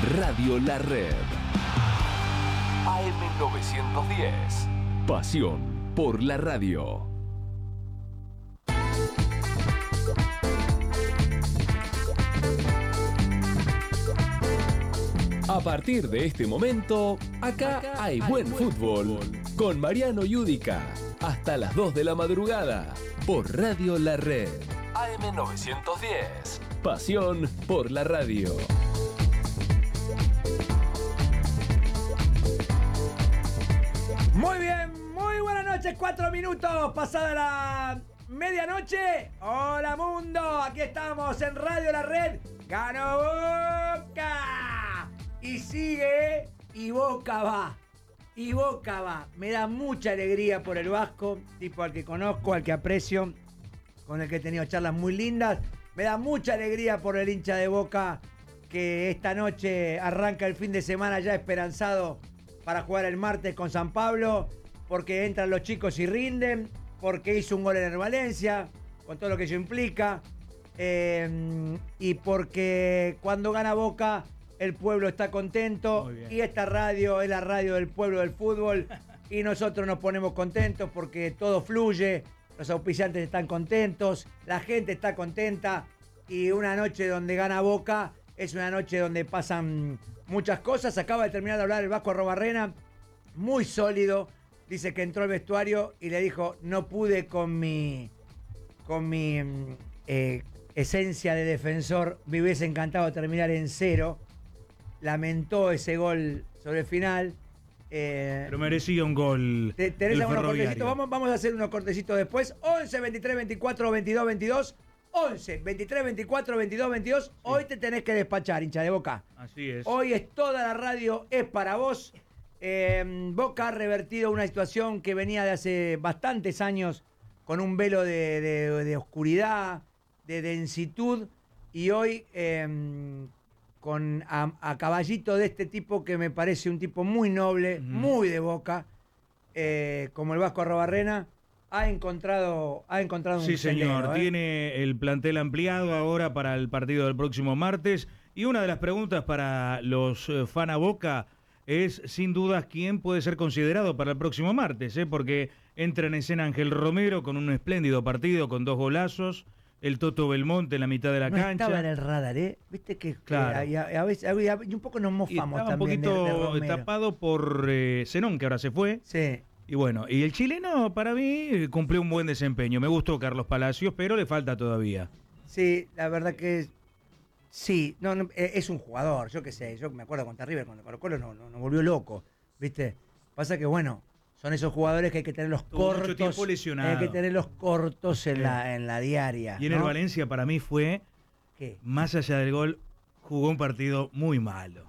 Radio La Red. AM910. Pasión por la radio. A partir de este momento, acá hay buen fútbol. Con Mariano Yudica. Hasta las 2 de la madrugada. Por Radio La Red. AM910. Pasión por la radio. Muy bien, muy buenas noches, 4 minutos pasada la medianoche. Hola mundo, aquí estamos en Radio La Red. ¡Ganó Boca! Y sigue, y Boca va. Y Boca va. Me da mucha alegría por el Vasco, tipo al que conozco, al que aprecio, con el que he tenido charlas muy lindas. Me da mucha alegría por el hincha de Boca, que esta noche arranca el fin de semana ya esperanzado para jugar el martes con San Pablo, porque entran los chicos y rinden, porque hizo un gol en el Valencia, con todo lo que ello implica, y porque cuando gana Boca, el pueblo está contento, y esta radio es la radio del pueblo del fútbol, y nosotros nos ponemos contentos porque todo fluye, los auspiciantes están contentos, la gente está contenta, y una noche donde gana Boca es una noche donde pasan muchas cosas. Acaba de terminar de hablar el Vasco Arrobarrena, muy sólido. Dice que entró al vestuario y le dijo: no pude con mi esencia de defensor, me hubiese encantado terminar en 0. Lamentó ese gol sobre el final. Pero merecía un gol. ¿Tenés algunos cortecitos? Vamos a hacer unos cortecitos después. 11, 23, 24, 22, 22. 11, 23, 24, 22, 22. Sí. Hoy te tenés que despachar, hincha de Boca. Así es. Hoy es toda la radio, es para vos. Boca ha revertido una situación que venía de hace bastantes años con un velo de oscuridad, de densitud. Y hoy con a caballito de este tipo que me parece un tipo muy noble, muy de Boca, como el Vasco Arrobarrena. Ha encontrado un sí, señor. sendero, Tiene el plantel ampliado ahora para el partido del próximo martes. Y una de las preguntas para los fan a Boca es, sin dudas, quién puede ser considerado para el próximo martes, porque entra en escena Ángel Romero con un espléndido partido, con 2 golazos. El Toto Belmonte en la mitad de la cancha. Estaba en el radar, Viste que claro. a veces y un poco nos mofamos estaba también. Un poquito de tapado por Zenón, que ahora se fue. Sí. Y bueno, y el chileno para mí cumplió un buen desempeño. Me gustó Carlos Palacios, pero le falta todavía. Sí, la verdad que sí, no, es un jugador, yo qué sé, yo me acuerdo contra River, cuando Colo-Colo nos volvió loco, ¿viste? Pasa que bueno, son esos jugadores que hay que tenerlos cortos. Mucho tiempo lesionado. Hay que tenerlos cortos en la diaria. Y en el Valencia para mí fue, ¿qué? Más allá del gol, jugó un partido muy malo.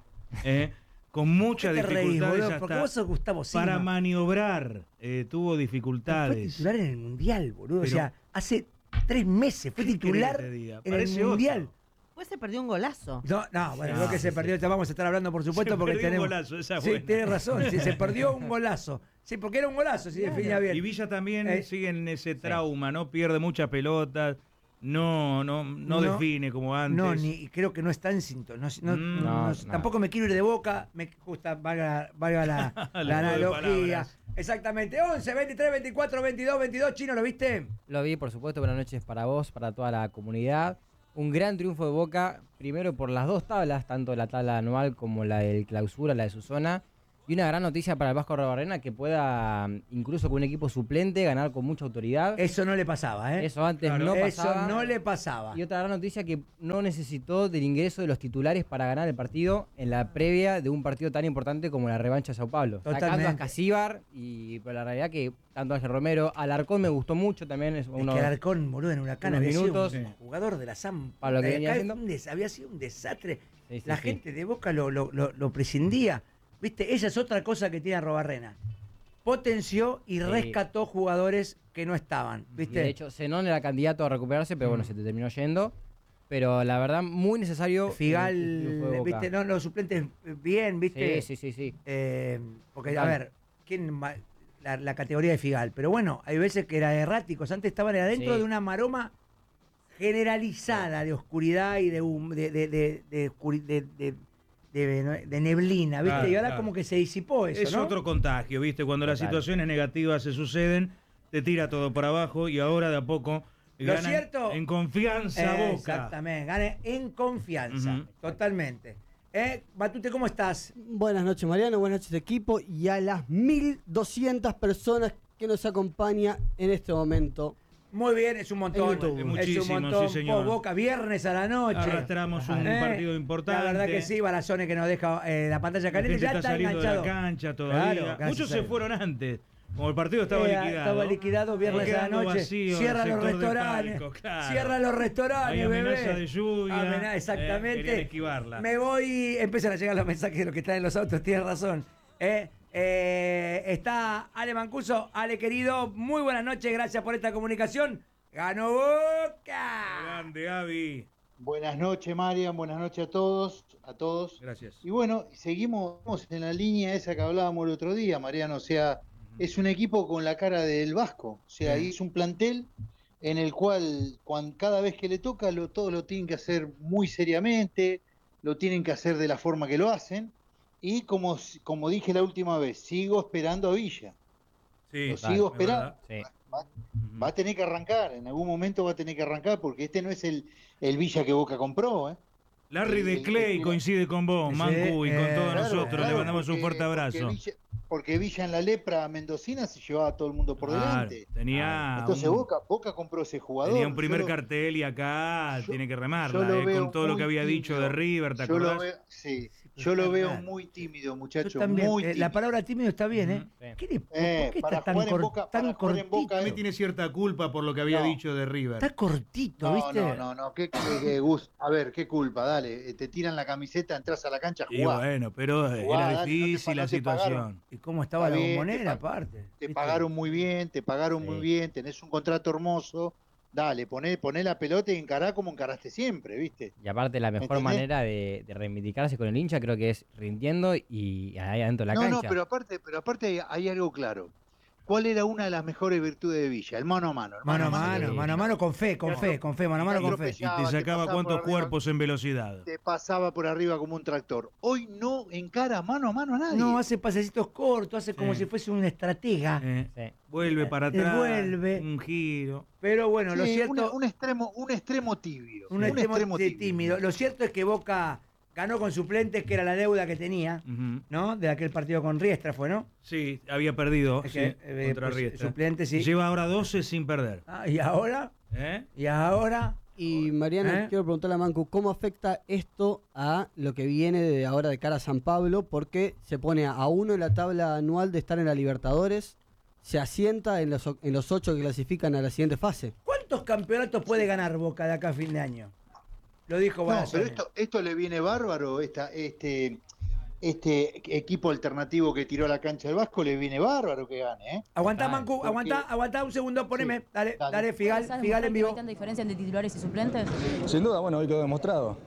Con muchas dificultades porque vos sos Gustavo Silva. Para maniobrar, tuvo dificultades. Fue titular en el Mundial, boludo. Pero, o sea, hace 3 meses fue titular en el Mundial. Pues se perdió un golazo. No, bueno, creo que se perdió. Te vamos a estar hablando, por supuesto, porque tenemos. Un golazo, esa sí, tienes razón. Sí, se perdió un golazo. Sí, porque era un golazo, si definía bien. Y Villa también sigue en ese trauma, ¿no? Pierde muchas pelotas. No define como antes. No, ni creo que no está en sintonía. Tampoco me quiero ir de Boca. Me gusta, valga la analogía. Exactamente. 11, 23, 24, 22, 22. Chino, ¿lo viste? Lo vi, por supuesto. Buenas noches para vos, para toda la comunidad. Un gran triunfo de Boca, primero por las 2 tablas, tanto la tabla anual como la del clausura, la de su zona. Y una gran noticia para el Vasco Arrobarrena, que pueda, incluso con un equipo suplente, ganar con mucha autoridad. Eso no le pasaba, Eso antes no pasaba. Eso no le pasaba. Y otra gran noticia, que no necesitó del ingreso de los titulares para ganar el partido en la previa de un partido tan importante como la revancha de Sao Paulo. Totalmente. Sacando a Casíbar, y pero la realidad que tanto Ángel Romero, Alarcón me gustó mucho también. Es que Alarcón, boludo, en Huracán había sido un jugador de la Zampa. Para lo que venía haciendo. Había sido un desastre. Sí, la gente de Boca lo prescindía. ¿Viste? Esa es otra cosa que tiene Arrobarrena. Potenció y rescató jugadores que no estaban, ¿viste? Y de hecho, Zenón era candidato a recuperarse, pero bueno, se te terminó yendo. Pero la verdad, muy necesario. Figal, ¿viste? No, los suplentes bien, ¿viste? Sí. Porque, a ver, la categoría de Figal. Pero bueno, hay veces que era erráticos. Antes estaban adentro de una maroma generalizada de oscuridad y de de neblina, ¿viste? Claro, y ahora claro. como que se disipó eso, Es ¿no? otro contagio, ¿viste? Cuando las Total. situaciones negativas se suceden, te tira todo para abajo y ahora de a poco Lo ganan cierto- en confianza Boca. Exactamente, gane en confianza, Ujú. totalmente. Batute, ¿cómo estás? Buenas noches, Mariano, buenas noches, equipo, y a las 1.200 personas que nos acompañan en este momento. Muy bien, es un montón. En YouTube. Es Es muchísimo, un montón. sí, señor. Boca, viernes a la noche. Arrastramos un Eh, partido importante. La verdad que sí, Barazone que nos deja la pantalla La caliente, gente ya está está saliendo enganchado. de la cancha todavía. Claro, gracias Muchos a se Dios. fueron antes. Como el partido estaba liquidado. Estaba liquidado viernes a la Quedando noche. vacío Cierra el los sector de restaurantes. palco, claro. Cierra los restaurantes, Hay amenaza bebé. de lluvia. Exactamente. Querían esquivarla. Me voy. Empiezan a llegar los mensajes de los que están en los autos. Tienes razón. Está Ale Mancuso. Ale, querido, muy buenas noches. Gracias por esta comunicación. ¡Ganó Boca! Grande, Gaby. Buenas noches, Marian, buenas noches a todos. Gracias. Y bueno, seguimos en la línea esa que hablábamos el otro día, Mariano, o sea, es un equipo con la cara del Vasco, o sea, es un plantel en el cual cada vez que le toca, todos lo tienen que hacer muy seriamente, lo tienen que hacer de la forma que lo hacen, y como dije la última vez, sigo esperando a Villa, Sí, lo sigo es esperando. verdad. Sí. Ujú. Va a tener que arrancar, en algún momento va a tener que arrancar, porque este no es el Villa que Boca compró, ¿eh? Larry de el- Clay el- coincide con vos, Sí, Mancu, y con todos claro, nosotros. Le mandamos un fuerte abrazo. Porque Villa en la lepra mendocina se llevaba a todo el mundo por Claro, delante. tenía Entonces un, Boca compró ese jugador. tenía un primer Yo lo- cartel y acá yo- tiene que yo remarla, lo veo con todo lo muy que había dicho de tímido. River, ¿te Yo lo acordás? veo, sí, pero yo lo está veo raro. muy tímido, Yo muchacho. también. Muy La tímido. palabra tímido está bien, ¿eh? Sí. ¿Por qué Para está tan, jugar en Boca- tan para jugar en Boca, cortito? También tiene cierta culpa por lo que había No. dicho de River. Está cortito, No, ¿viste? no, qué Gus. A ver, qué culpa, dale. Te tiran la camiseta, entras a la cancha, Y jugá. bueno, pero Jugá, era dale, no te difícil la no te pagaron. situación. ¿Y cómo estaba la Está bien, bombonera te aparte? Te ¿Viste? pagaron muy bien, Sí. muy bien, tenés un contrato hermoso. Dale, poné la pelota y encará como encaraste siempre, ¿viste? Y aparte la mejor ¿Entendés? manera de reivindicarse con el hincha creo que es rindiendo y ahí adentro de la No, cancha. pero aparte hay algo claro. ¿Cuál era una de las mejores virtudes de Villa? El mano a mano. el Mano a sí. mano, con fe, mano a mano, con fe. Y te te sacaba pasaba cuántos por arriba. cuerpos en velocidad. Te pasaba por arriba como un tractor. Hoy no encara mano a mano a nadie. No, hace pasecitos cortos, hace como Sí. si fuese un estratega. Sí. Vuelve para atrás, vuelve. un giro. Pero bueno, lo Sí, cierto, un extremo tibio. un extremo tímido. Lo cierto es que Boca ganó con suplentes, que era la deuda que tenía, Ujú. ¿no? De aquel partido con Riestra fue, ¿no? Sí, había perdido Es sí, que, contra pues, Riestra. suplente, sí. Lleva ahora 12 sin perder. ¿Y ahora? ¿Eh? ¿Y ahora? Y Mariana, quiero preguntarle a Mancu, ¿cómo afecta esto a lo que viene de ahora de cara a San Pablo? Porque se pone a uno en la tabla anual de estar en la Libertadores, se asienta en los 8 que clasifican a la siguiente fase. ¿Cuántos campeonatos puede ganar Boca de acá a fin de año? Lo dijo No, Barazone. pero esto le viene bárbaro, este equipo alternativo que tiró a la cancha del Vasco le viene bárbaro que gane, ¿eh? Aguantá, Total, Mancu, porque- aguantá un segundo, poneme. Sí, Dale, dale. Figal en vivo. ¿Hay tanta diferencia entre titulares y suplentes? Sin duda, bueno, hoy quedó demostrado.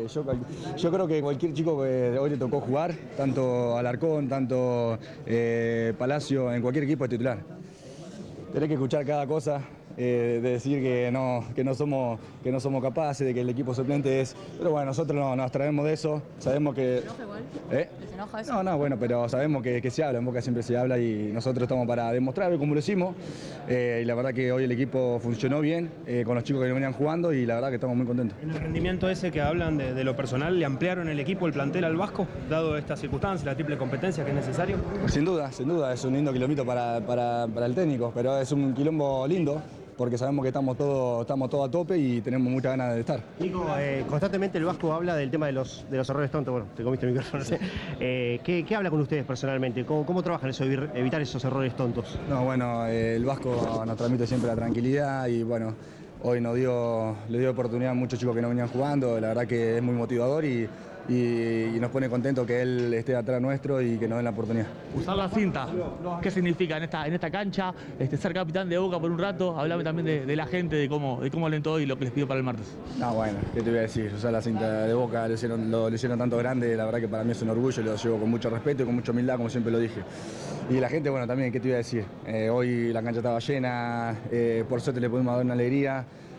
Yo creo que cualquier chico que hoy le tocó jugar, tanto Alarcón, tanto Palacio, en cualquier equipo es titular. Tenés que escuchar cada cosa, de decir que no somos capaces, de que el equipo suplente es... Pero bueno, nosotros nos abstraemos de eso, sabemos que... ¿Se enoja igual? ¿Eh? ¿Les enoja eso? No, bueno, pero sabemos que se habla, en Boca siempre se habla y nosotros estamos para demostrar cómo lo hicimos. Y la verdad que hoy el equipo funcionó bien con los chicos que venían jugando y la verdad que estamos muy contentos. En el rendimiento ese que hablan de lo personal, ¿le ampliaron el equipo, el plantel al Vasco, dado esta circunstancia, la triple competencia que es necesario? Sin duda, es un lindo kilómetro para el técnico, pero es un quilombo lindo porque sabemos que estamos todos a tope y tenemos muchas ganas de estar. Nico, constantemente el Vasco habla del tema de los errores tontos. Bueno, te comiste el micrófono. ¿Qué habla con ustedes personalmente? ¿Cómo trabajan eso, evitar esos errores tontos? No, bueno, el Vasco nos transmite siempre la tranquilidad y bueno, hoy le dio oportunidad a muchos chicos que no venían jugando, la verdad que es muy motivador y nos pone contento que él esté atrás nuestro y que nos den la oportunidad. Usar la cinta, ¿qué significa en esta cancha? Ser capitán de Boca por un rato, hablame también de la gente, de cómo alentó y lo que les pido para el martes. No, bueno, ¿qué te voy a decir? Usar la cinta de Boca, lo hicieron tanto grande, la verdad que para mí es un orgullo, lo llevo con mucho respeto y con mucha humildad, como siempre lo dije. Y la gente, bueno, también, ¿qué te iba a decir? Hoy la cancha estaba llena, por suerte le pudimos dar una alegría.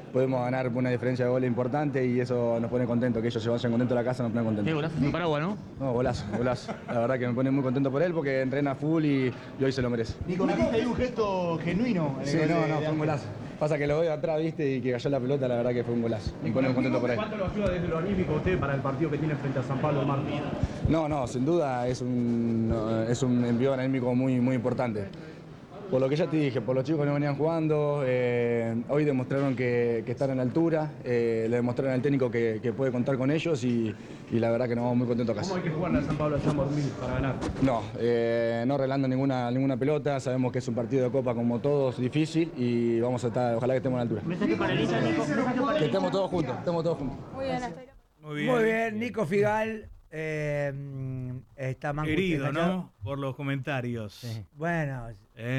podemos ganar una diferencia de goles importante y eso nos pone contentos, que ellos se vayan contentos a la casa, nos pone contentos. Qué golazo sin paraguas, ¿no? No, golazo. La verdad que me pone muy contento por él porque entrena full y hoy se lo merece. Nico, ¿viste ahí un gesto genuino? Sí, fue un golazo. Pasa que lo veo atrás, viste, y que cayó la pelota, la verdad que fue un golazo. Me pone muy contento por él. ¿Cuánto lo ayuda desde lo anímico usted para el partido que tiene frente a San Pablo el martes? No, sin duda es un envío anímico muy importante. Por lo que ya te dije, por los chicos que no venían jugando, hoy demostraron que están a la altura, le demostraron al técnico que puede contar con ellos y la verdad que nos vamos muy contentos a casa. ¿Cómo hay que jugar a San Pablo allá en Mormil para ganar? No relando ninguna pelota, sabemos que es un partido de copa como todos, difícil y vamos a estar, ojalá que estemos a la altura. ¿Mensaje para Elisa, Nico? Que estemos todos juntos, Muy bien, Nico Figal. Está Mancu herido, ¿no? Por los comentarios. Sí. Bueno,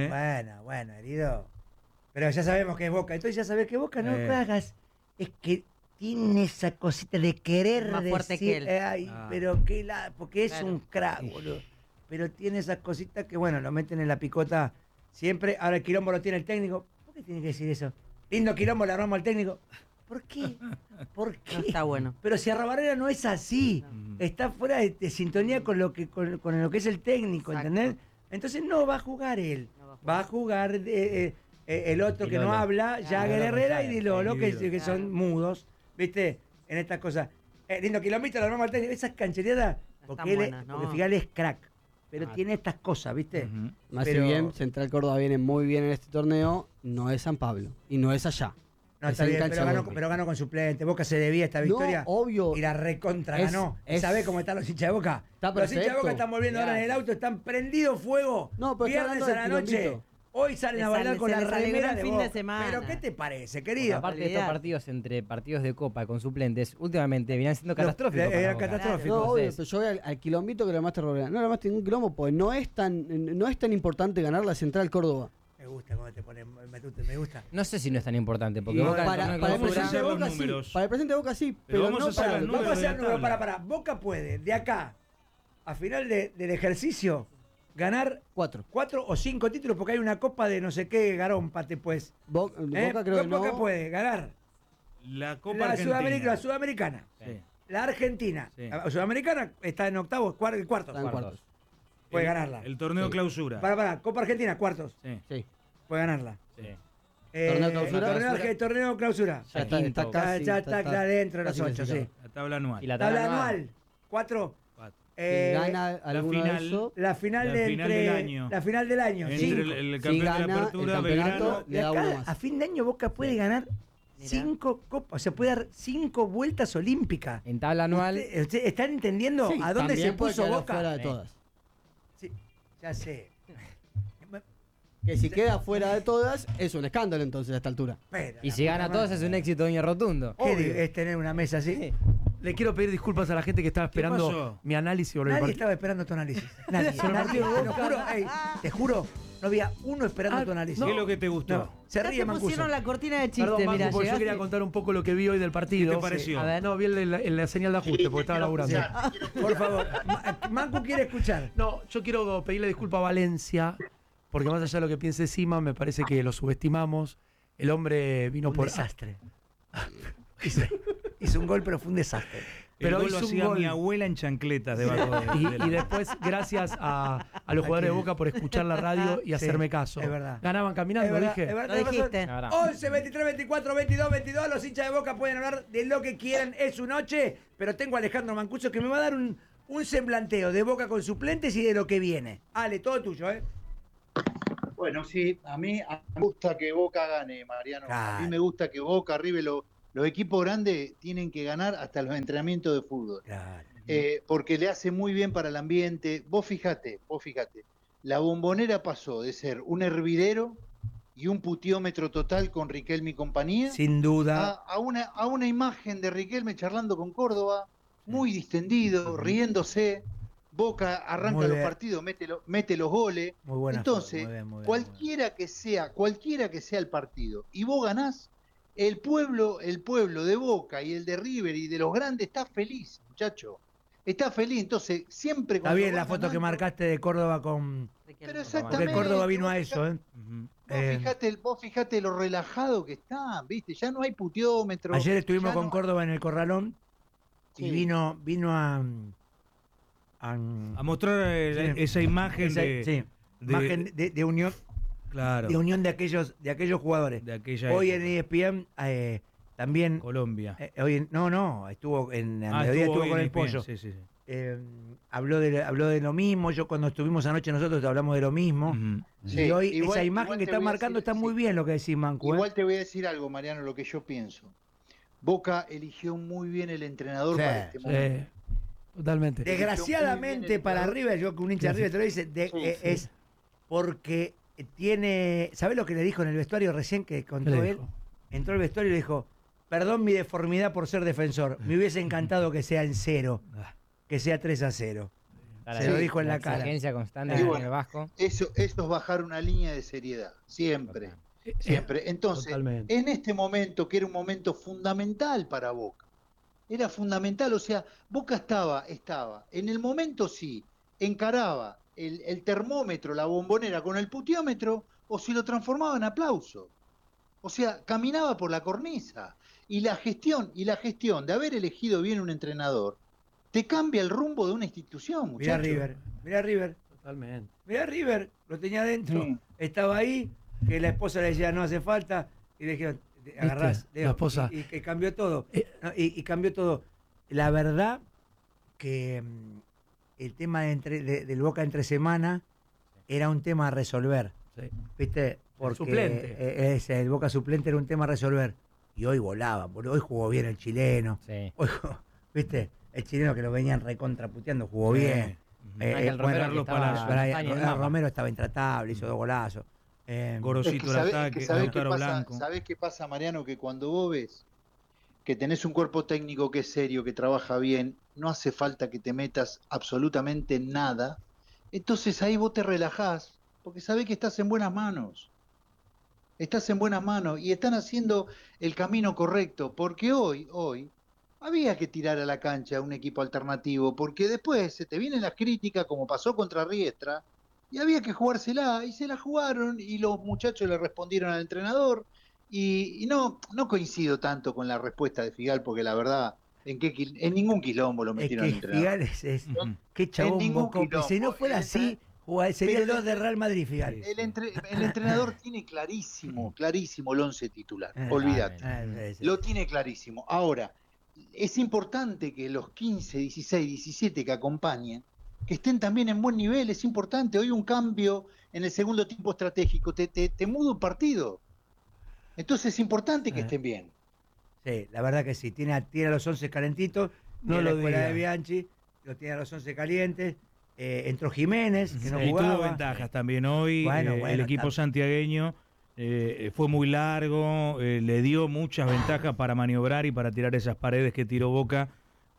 herido. Pero ya sabemos que es Boca. Entonces ya sabes que Boca no hagas. Es que tiene esa cosita de querer más fuerte decir, que él. pero que porque es un crack, boludo. Pero tiene esas cositas que, bueno, lo meten en la picota siempre. Ahora el quilombo lo tiene el técnico. ¿Por qué tiene que decir eso? Lindo quilombo, le armamos al técnico. ¿Por qué? ¿Por qué? No está bueno. Pero si Arrabarrera no es así, está fuera de sintonía con lo que es el técnico, ¿entendés? Entonces no va a jugar él. Va a jugar el otro que no habla, Jagger Herrera y Di Lolo, que son mudos, ¿viste? En estas cosas. Lindo kilómetro, la armamos al técnico. Esas canchereadas, porque Figal es crack. Pero tiene estas cosas, ¿viste? Más si bien Central Córdoba viene muy bien en este torneo, no es San Pablo y no es allá. No, está bien, pero ganó con suplente. Boca se debía esta victoria. No, obvio. Y la recontra ganó. ¿Sabés cómo están los hinchas de Boca? Los hinchas de Boca están volviendo ahora en el auto, están prendidos fuego. No, pero viernes a la noche. Hoy salen a bailar con la remera de fin Boca. de semana. ¿Pero qué te parece, querido? Aparte de estos partidos entre partidos de Copa con suplentes, últimamente venían siendo catastróficos. Eran catastróficos. No, obvio, pero yo voy al quilombito que le armaste Robert. No le armaste ningún quilombo, porque no es tan importante ganar la Central Córdoba. Me gusta cómo te pones, me gusta. No sé si no es tan importante, porque No, Boca para el presente de Boca sí. Para el presente de Boca sí, pero vamos no a hacer para los el números. Vamos a hacer números, para. Boca puede, de acá a final del ejercicio, ganar 4 o 5 títulos, porque hay una copa de no sé qué garómpate, pues. Boca creo que no. Boca puede ganar la Copa la Argentina. La Sudamericana. Sí. La Argentina. Sí. La Sudamericana está en octavos, cuartos. Está en cuartos. Puede ganarla. El torneo clausura. Para, Copa Argentina, cuartos. Sí. Puede ganarla. Sí. ¿Torneo clausura? Torneo clausura. Ya está dentro de los 8, sí. La tabla anual. Y la Tabla anual. 4. Gana alguno de esos. La final del año. La final del año. Entre el campeón de la apertura, Belgrano. Le da uno más. A fin de año Boca puede ganar 5 copas, o sea, puede dar 5 vueltas olímpicas. En tabla anual. ¿Están entendiendo Sí, a dónde se también puede puso quedar Boca? fuera de todas. Sí, ya sé. Que si queda fuera de todas, es un escándalo entonces a esta altura. Y si gana todos es un éxito rotundo. ¿Qué es tener una mesa así? Le quiero pedir disculpas a la gente que estaba esperando mi análisis sobre el Nadie partido. estaba esperando tu análisis. Nadie. Te juro, no había uno esperando tu análisis. ¿Qué es lo que te gustó? No, se ríe Mancuso. pusieron la cortina de chiste, Perdón, Mancu, mira, porque yo llegaste. quería contar un poco lo que vi hoy del partido. ¿Qué te pareció? A ver. No, vi la señal de ajuste porque estaba laburando. Por favor, Mancu quiere escuchar. No, yo quiero pedirle disculpas a Valencia, porque más allá de lo que piense Sima, me parece que lo subestimamos. El hombre vino por... desastre. Hizo un gol, pero fue un desastre. Pero Pero lo hizo un hacía gol. mi abuela en chancletas debajo de Y después, gracias a los jugadores de Boca por escuchar la radio y hacerme caso. Es verdad. Ganaban caminando, Es verdad, dije. es verdad, Lo tenés dijiste. razón. 11, 23, 24, 22, 22. Los hinchas de Boca pueden hablar de lo que quieran. Es su noche. Pero tengo a Alejandro Mancuso que me va a dar un semblanteo de Boca con suplentes y de lo que viene. Ale, todo tuyo, ¿eh? Bueno, sí, a mí me gusta que Boca gane, Mariano. Claro. A mí me gusta que Boca arribe. Los equipos grandes tienen que ganar hasta los entrenamientos de fútbol. Claro. Porque le hace muy bien para el ambiente. Vos fijate, la Bombonera pasó de ser un hervidero y un putiómetro total con Riquelme y compañía Sin duda. a una imagen de Riquelme charlando con Córdoba, muy distendido, riéndose. Boca arranca Muy los bien. partidos, mete los goles. Muy buena. Entonces, Muy bien, muy bien, cualquiera que sea el partido y vos ganás, el pueblo de Boca y el de River y de los grandes está feliz, muchacho. Está feliz, entonces siempre Está bien la foto que marcaste de Córdoba con... Pero Porque exactamente. Córdoba vino a eso, ¿eh? Vos fijate lo relajado que están, ¿viste? Ya no hay puteómetro. Ayer estuvimos ya con no- Córdoba en el Corralón y Sí. vino A mostrar esa imagen imagen de unión, claro, de unión de aquellos jugadores. de aquella Hoy época. en ESPN también Colombia. estuvo en el mediodía estuvo hoy con en el ESPN, pollo. sí, sí, sí. Habló de lo mismo. Yo cuando estuvimos anoche nosotros hablamos de lo mismo. Ujú. Sí, Y hoy igual- esa imagen igual que te está voy a marcando decir- está muy sí. bien lo que decís, Mancu. Igual te voy a decir algo, Mariano, lo que yo pienso. Boca eligió muy bien el entrenador Sí, para este momento. Totalmente. Desgraciadamente para River, yo que un hincha de River te lo dice, es porque tiene. ¿Sabés lo que le dijo en el vestuario recién que contó ¿Qué le él? dijo? Entró al vestuario y le dijo: perdón mi deformidad por ser defensor. Me hubiese encantado que sea en 0, que sea 3-0. Se lo dijo en la cara. Exigencia constante Y en bueno, el Vasco. eso es bajar una línea de seriedad, siempre. Siempre. Entonces, Totalmente. en este momento, que era un momento fundamental para Boca, era fundamental, o sea, Boca estaba, en el momento sí, encaraba el termómetro, la bombonera con el puteómetro, o si lo transformaba en aplauso. O sea, caminaba por la cornisa. Y la gestión de haber elegido bien un entrenador, te cambia el rumbo de una institución, Mirá muchachos. River. Totalmente. Mirá River, lo tenía adentro. Sí. Estaba ahí, que la esposa le decía no hace falta, y le dijeron, agarrás, La esposa. y que cambió todo. ¿No? Y cambió todo. La verdad que el tema del Boca entre semana era un tema a resolver. Sí. ¿Viste? Porque suplente. el Boca suplente era un tema a resolver. Y hoy volaba, porque hoy jugó bien el chileno. Sí. Hoy, ¿viste? El chileno que lo venían recontraputeando jugó bien. Ángel Romero, Carlos que estaba Palacio. castaño en el mapa. Romero estaba intratable, hizo 2 golazos. Gorosito al ataque, Lautaro Blanco. ¿Sabés qué pasa, Mariano? Que cuando vos ves que tenés un cuerpo técnico que es serio, que trabaja bien, no hace falta que te metas absolutamente nada, entonces ahí vos te relajás, porque sabés que estás en buenas manos. Estás en buenas manos y están haciendo el camino correcto, porque hoy había que tirar a la cancha un equipo alternativo, porque después se te vienen las críticas, como pasó contra Riestra, y había que jugársela, y se la jugaron, y los muchachos le respondieron al entrenador, y no coincido tanto con la respuesta de Figal, porque la verdad, en ningún quilombo lo Es metieron al que entrenador. Figal qué chabón ningún bocón, que si no quilombo. fuera así, sería el 2 de Real Madrid, Figal. El entrenador tiene clarísimo el 11 titular, olvídate. Sí. Lo tiene clarísimo. Ahora, es importante que los 15, 16, 17 que acompañen, que estén también en buen nivel, es importante. Hoy un cambio en el segundo tiempo estratégico te muda un partido. Entonces es importante que estén bien. Sí, la verdad que sí. Tiene a los 11 calentitos, No tiene lo la escuela diga. de Bianchi, lo tiene a los 11 calientes. Entró Jiménez, que no Y jugaba. tuvo ventajas también hoy. Bueno, el equipo santiagueño fue muy largo, le dio muchas ventajas para maniobrar y para tirar esas paredes que tiró Boca.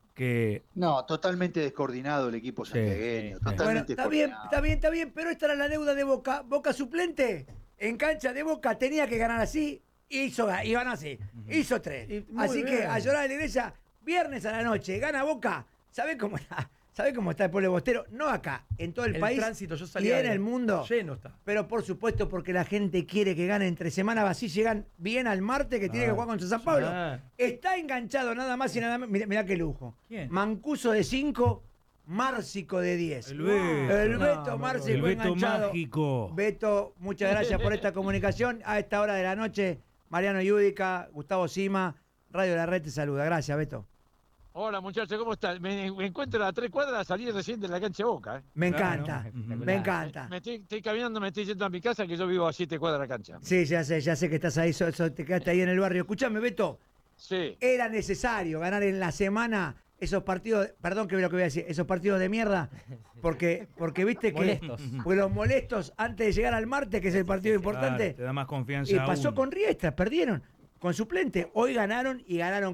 Que No, totalmente descoordinado el equipo santiagueño. Bueno, Totalmente está bien, descoordinado. pero esta era la deuda de Boca. Boca suplente, en cancha de Boca, tenía que ganar así, y ganó así. Hizo 3. muy Así que bien. a llorar a la iglesia, viernes a la noche, gana Boca. ¿Sabés cómo está? ¿Sabés cómo está el pueblo bostero? No acá, en todo el país tránsito, yo y salía en el mundo. Lleno está. Pero por supuesto porque la gente quiere que gane entre semana, así llegan bien al martes que tiene que jugar contra San Pablo. Está enganchado nada más y nada menos. Mirá qué lujo. ¿Quién? Mancuso de 5, Márcico de 10. El Beto. El Beto Márcico El Beto enganchado. mágico. Beto, muchas gracias por esta comunicación. A esta hora de la noche, Mariano Yudica, Gustavo Sima, Radio La Red te saluda. Gracias, Beto. Hola muchachos, ¿cómo están? Me encuentro a 3 cuadras, salí recién de la cancha de Boca. Me encanta, me encanta. Estoy caminando, me estoy yendo a mi casa, que yo vivo a 7 cuadras de la cancha. Sí, ya sé que estás ahí, te quedaste ahí en el barrio. Escuchame, Beto. Sí. Era necesario ganar en la semana esos partidos, perdón que lo que voy a decir, esos partidos de mierda, porque viste que Molestos. porque los molestos antes de llegar al martes, que es el partido importante, Claro, te da más confianza y pasó aún. con Riestra, perdieron con suplente, hoy ganaron y ganaron